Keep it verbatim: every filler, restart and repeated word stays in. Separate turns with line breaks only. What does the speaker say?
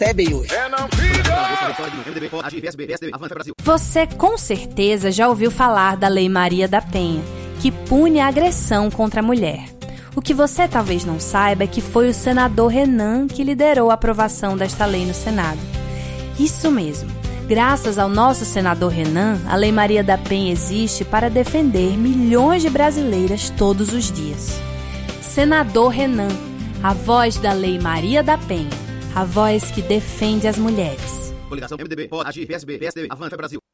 até bem hoje.
Você com certeza já ouviu falar da Lei Maria da Penha, que pune a agressão contra a mulher. O que você talvez não saiba é que foi o senador Renan que liderou a aprovação desta lei no Senado. Isso mesmo. Graças ao nosso senador Renan, a Lei Maria da Penha existe para defender milhões de brasileiras todos os dias. Senador Renan, a voz da Lei Maria da Penha, a voz que defende as mulheres.
Coligação M D B, P O, Agir, P S B, P S D B, Avança Brasil.